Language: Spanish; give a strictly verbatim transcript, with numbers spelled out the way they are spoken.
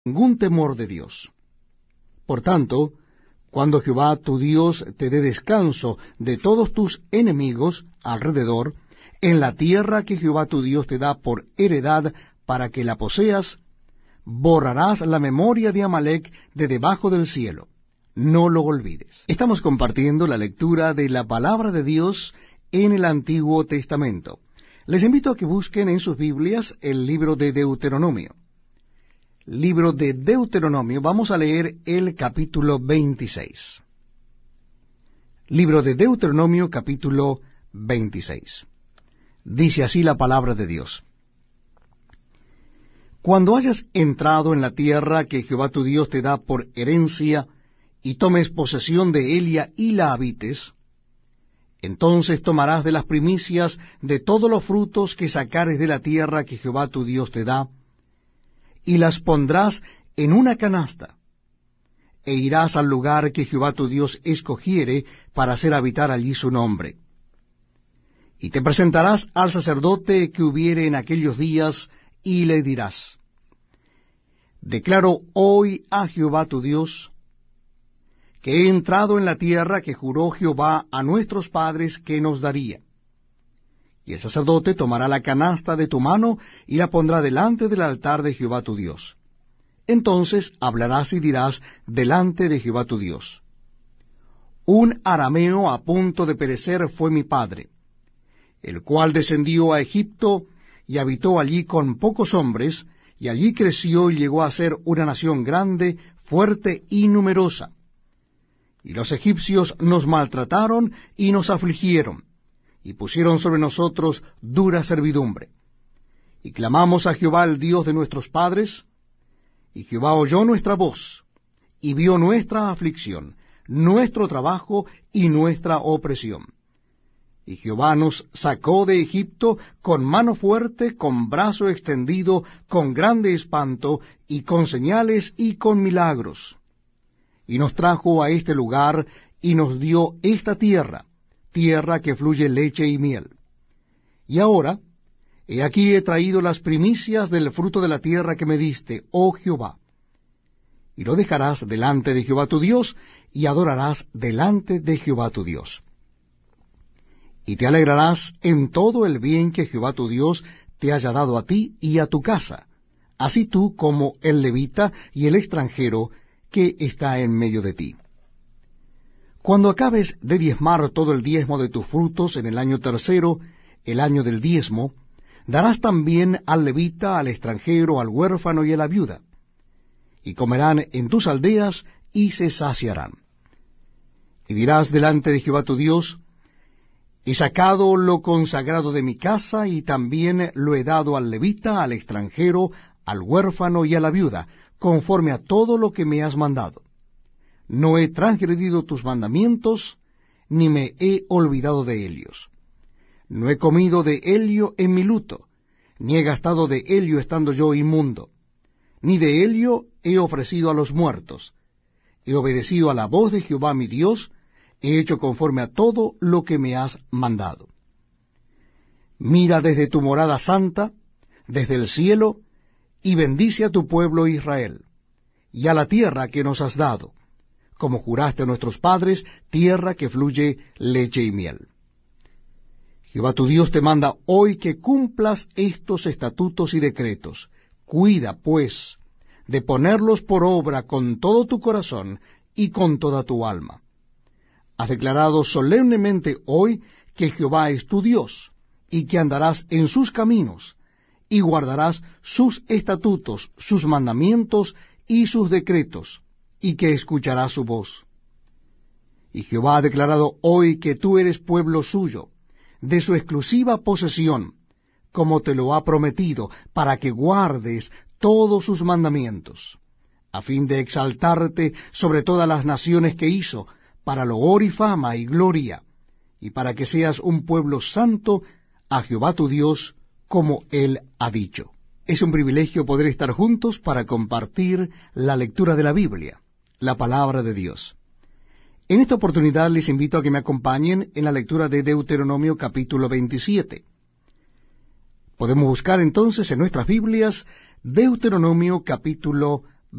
ningún temor de Dios. Por tanto, cuando Jehová tu Dios te dé descanso de todos tus enemigos alrededor, en la tierra que Jehová tu Dios te da por heredad para que la poseas, borrarás la memoria de Amalec de debajo del cielo. No lo olvides. Estamos compartiendo la lectura de la palabra de Dios en el Antiguo Testamento. Les invito a que busquen en sus Biblias el libro de Deuteronomio. Libro de Deuteronomio, vamos a leer el capítulo veintiséis. Libro de Deuteronomio, capítulo veintiséis. Dice así la palabra de Dios. Cuando hayas entrado en la tierra que Jehová tu Dios te da por herencia, y tomes posesión de ella y la habites, entonces tomarás de las primicias de todos los frutos que sacares de la tierra que Jehová tu Dios te da, y las pondrás en una canasta, e irás al lugar que Jehová tu Dios escogiere para hacer habitar allí su nombre. Y te presentarás al sacerdote que hubiere en aquellos días, y le dirás, Declaro hoy a Jehová tu Dios, que he entrado en la tierra que juró Jehová a nuestros padres que nos daría. Y el sacerdote tomará la canasta de tu mano y la pondrá delante del altar de Jehová tu Dios. Entonces hablarás y dirás delante de Jehová tu Dios, Un arameo a punto de perecer fue mi padre, el cual descendió a Egipto y habitó allí con pocos hombres, y allí creció y llegó a ser una nación grande, fuerte y numerosa. Y los egipcios nos maltrataron y nos afligieron, y pusieron sobre nosotros dura servidumbre. Y clamamos a Jehová, el Dios de nuestros padres, y Jehová oyó nuestra voz, y vio nuestra aflicción, nuestro trabajo y nuestra opresión. Y Jehová nos sacó de Egipto con mano fuerte, con brazo extendido, con grande espanto, y con señales y con milagros. Y nos trajo a este lugar, y nos dio esta tierra, tierra que fluye leche y miel. Y ahora, he aquí he traído las primicias del fruto de la tierra que me diste, oh Jehová. Y lo dejarás delante de Jehová tu Dios, y adorarás delante de Jehová tu Dios. Y te alegrarás en todo el bien que Jehová tu Dios te haya dado a ti y a tu casa, así tú como el levita y el extranjero que está en medio de ti. Cuando acabes de diezmar todo el diezmo de tus frutos en el año tercero, el año del diezmo, darás también al levita, al extranjero, al huérfano y a la viuda, y comerán en tus aldeas y se saciarán. Y dirás delante de Jehová tu Dios, He sacado lo consagrado de mi casa, y también lo he dado al levita, al extranjero, al huérfano y a la viuda, conforme a todo lo que me has mandado. No he transgredido tus mandamientos, ni me he olvidado de ellos. No he comido de helio en mi luto, ni he gastado de helio estando yo inmundo, ni de helio he ofrecido a los muertos. He obedecido a la voz de Jehová mi Dios, he hecho conforme a todo lo que me has mandado. Mira desde tu morada santa, desde el cielo, y bendice a tu pueblo Israel, y a la tierra que nos has dado, como juraste a nuestros padres, tierra que fluye leche y miel. Jehová tu Dios te manda hoy que cumplas estos estatutos y decretos. Cuida, pues, de ponerlos por obra con todo tu corazón y con toda tu alma. Has declarado solemnemente hoy que Jehová es tu Dios, y que andarás en sus caminos, y guardarás sus estatutos, sus mandamientos y sus decretos, y que escucharás su voz. Y Jehová ha declarado hoy que tú eres pueblo suyo, de su exclusiva posesión, como te lo ha prometido, para que guardes todos sus mandamientos, a fin de exaltarte sobre todas las naciones que hizo, para loor y fama y gloria, y para que seas un pueblo santo a Jehová tu Dios, como Él ha dicho. Es un privilegio poder estar juntos para compartir la lectura de la Biblia, la palabra de Dios. En esta oportunidad les invito a que me acompañen en la lectura de Deuteronomio capítulo veintisiete. Podemos buscar entonces en nuestras Biblias Deuteronomio capítulo